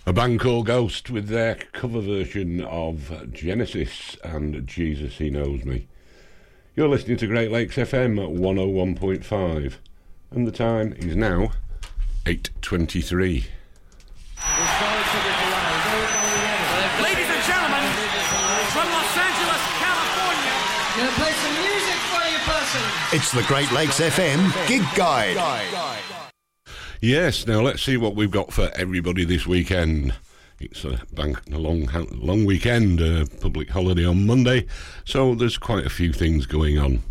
A band called Ghost with their cover version of Genesis and Jesus He Knows Me. You're listening to Great Lakes FM at 101.5 and the time is now 8:23. Ladies and gentlemen, from Los Angeles, California, gonna play some music for you, person. It's the Great Lakes FM Gig Guide. Yes, now let's see what we've got for everybody this weekend. It's a long weekend, public holiday on Monday, so there's quite a few things going on.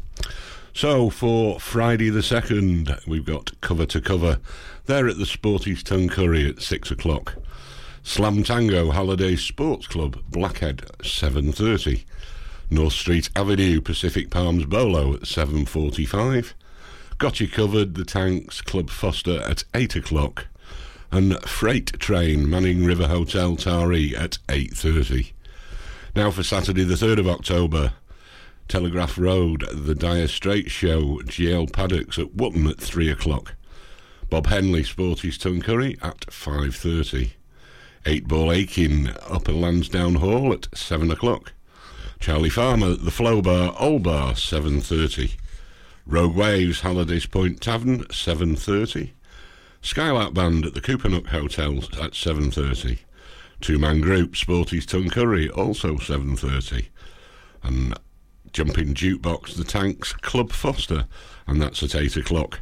So for Friday the 2nd, we've got Cover to Cover. They're at the Sporties Tuncurry at 6 o'clock. Slam Tango Holiday Sports Club, Blackhead, 7:30. North Street Avenue, Pacific Palms Bolo at 7:45. Got You Covered, The Tanks, Club Foster at 8 o'clock. And Freight Train, Manning River Hotel, Taree at 8:30. Now for Saturday the 3rd of October, Telegraph Road, The Dire Straits Show, GL Paddocks at Wotton at 3 o'clock. Bob Henley, Sporties Tuncurry at 5:30. 8 Ball Aiken, Upper Lansdowne Hall at 7 o'clock. Charlie Farmer at the Flow Bar, Old Bar, 7:30. Rogue Waves, Hallidays Point Tavern, 7:30. Skylark Band at the Coopernook Hotel at 7:30. Two-man group, Sporties Tuncurry, also 7:30. And Jumping Jukebox, The Tanks, Club Foster, and that's at 8 o'clock.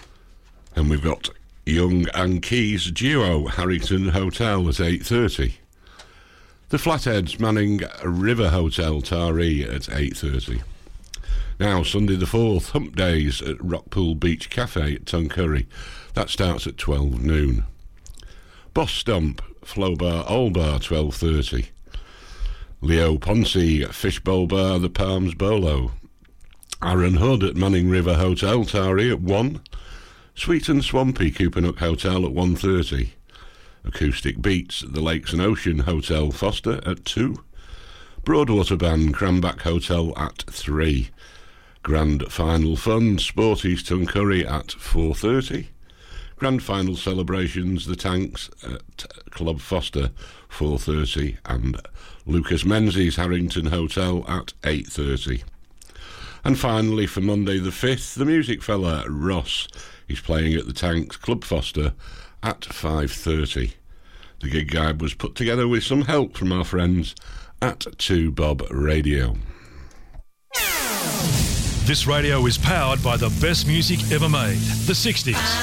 And we've got Young and Keys Duo, Harrington Hotel at 8:30. The Flatheads, Manning River Hotel, Taree at 8:30. Now, Sunday the 4th, Hump Days at Rockpool Beach Cafe at Tuncurry. That starts at 12 noon. Boss Stomp, Flow Bar, Old Bar, 12:30. Leo Ponce, Fishbowl Bar, The Palms Bolo. Aaron Hood at Manning River Hotel, Taree at 1. Sweet and Swampy, Coopernook Hotel at 1:30. Acoustic Beats at the Lakes and Ocean Hotel, Foster at 2. Broadwater Band, Cranback Hotel at 3. Grand Final Fun, Sporties Tuncurry at 4:30. Grand Final Celebrations, The Tanks at Club Foster, 4:30. And Lucas Menzies, Harrington Hotel at 8:30. And finally, for Monday the 5th, the music fella, Ross, is playing at the Tanks, Club Foster, at 5:30. The gig guide was put together with some help from our friends at 2Bob Radio. This radio is powered by the best music ever made, the 60s.